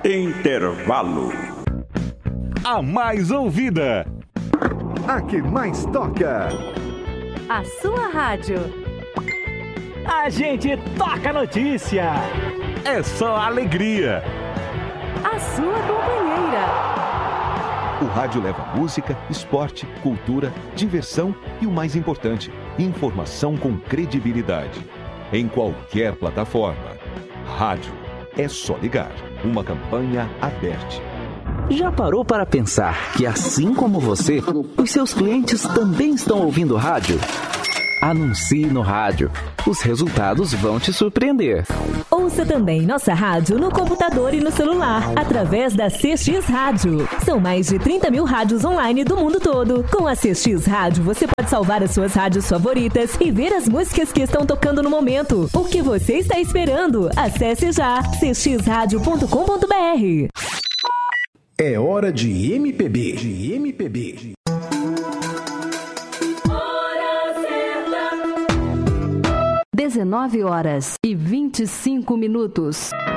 Intervalo. A mais ouvida. A que mais toca. A sua rádio. A gente toca notícia. É só alegria. A sua companheira. O rádio leva música, esporte, cultura, diversão e o mais importante, informação com credibilidade. Em qualquer plataforma. Rádio. É só ligar. Uma campanha aberta. Já parou para pensar que, assim como você, os seus clientes também estão ouvindo rádio? Anuncie no rádio. Os resultados vão te surpreender. Ouça também nossa rádio no computador e no celular, através da CX Rádio. São mais de 30 mil rádios online do mundo todo. Com a CX Rádio, você pode salvar as suas rádios favoritas e ver as músicas que estão tocando no momento. O que você está esperando? Acesse já cxradio.com.br. É hora de MPB. 19h25.